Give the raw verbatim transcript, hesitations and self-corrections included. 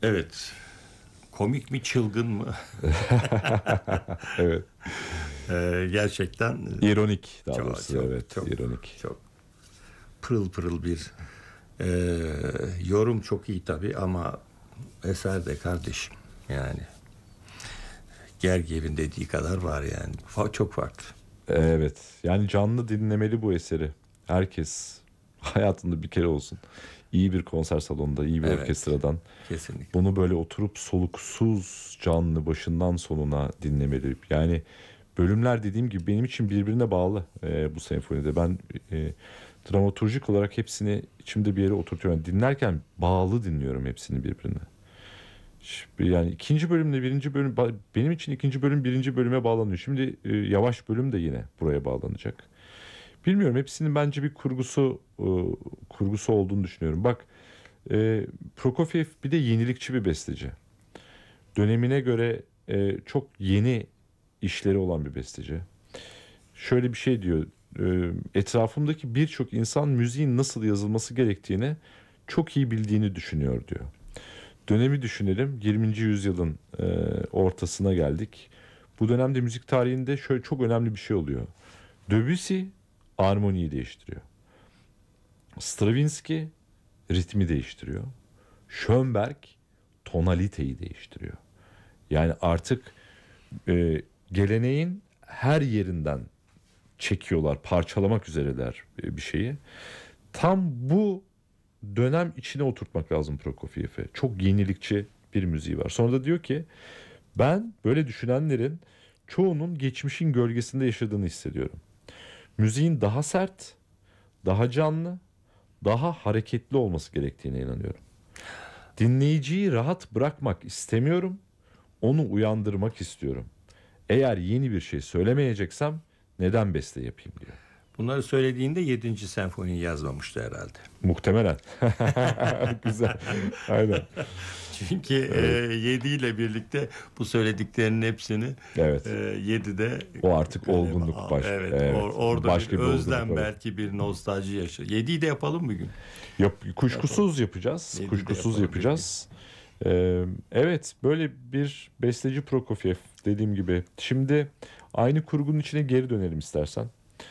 Evet. Komik mi, çılgın mı? Evet. Ee, gerçekten İronik daha çok doğrusu, çok evet, çok ironik. çok pırıl pırıl bir e, yorum, çok iyi tabii ama eser de kardeşim yani Gergev'in dediği kadar var yani. Fa- çok farklı. Evet. Yani canlı dinlemeli bu eseri. Herkes hayatında bir kere olsun iyi bir konser salonunda, iyi bir Evet. orkestradan Kesinlikle. bunu böyle oturup soluksuz canlı başından sonuna dinlemeli. Yani bölümler dediğim gibi benim için birbirine bağlı e, bu senfonide. Ben e, dramaturjik olarak hepsini içimde bir yere oturtuyorum. Yani dinlerken bağlı dinliyorum hepsini birbirine. Yani ikinci bölümle birinci bölüm, benim için ikinci bölüm birinci bölüme bağlanıyor. Şimdi e, yavaş bölüm de yine buraya bağlanacak. Bilmiyorum, hepsinin bence bir kurgusu e, kurgusu olduğunu düşünüyorum. Bak, e, Prokofiev bir de yenilikçi bir besteci. Dönemine göre e, çok yeni işleri olan bir besteci. Şöyle bir şey diyor: e, etrafımdaki birçok insan müziğin nasıl yazılması gerektiğini çok iyi bildiğini düşünüyor diyor. Dönemi düşünelim. yirminci yüzyılın e, ortasına geldik. Bu dönemde müzik tarihinde şöyle çok önemli bir şey oluyor. Debussy armoniyi değiştiriyor. Stravinsky ritmi değiştiriyor. Schönberg tonaliteyi değiştiriyor. Yani artık e, geleneğin her yerinden çekiyorlar, parçalamak üzereler e, bir şeyi. Tam bu dönem içine oturtmak lazım Prokofiev'e. Çok yenilikçi bir müziği var. Sonra da diyor ki, ben böyle düşünenlerin çoğunun geçmişin gölgesinde yaşadığını hissediyorum. Müziğin daha sert, daha canlı, daha hareketli olması gerektiğine inanıyorum. Dinleyiciyi rahat bırakmak istemiyorum, onu uyandırmak istiyorum. Eğer yeni bir şey söylemeyeceksem neden beste yapayım diyor. Bunları söylediğinde yedinci senfoniyi yazmamıştı herhalde. Muhtemelen. Güzel. Aynen. Çünkü Evet. e, yedi ile birlikte bu söylediklerinin hepsini e, Evet. yedide O artık kaleme olgunluk al. baş. Evet, or- Evet. orada bir Başka bir olgunluk özlem, var. belki bir nostalji yaşa. yediyi de yapalım bir gün. Yap, Yapalım. kuşkusuz yapacağız. yediyi de Kuşkusuz yapalım bir gün. yapacağız. Ee, evet, böyle bir besteci Prokofiev dediğim gibi. Şimdi aynı kurgunun içine geri dönelim istersen.